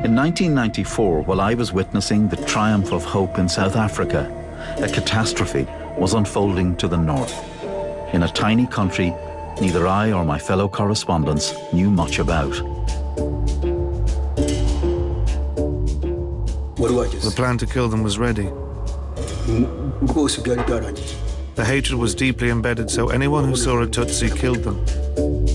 In 1994, while I was witnessing the triumph of hope in South Africa, a catastrophe was unfolding to the north. In a tiny country, neither I or my fellow correspondents knew much about. The plan to kill them was ready. The hatred was deeply embedded, so anyone who saw a Tutsi killed them.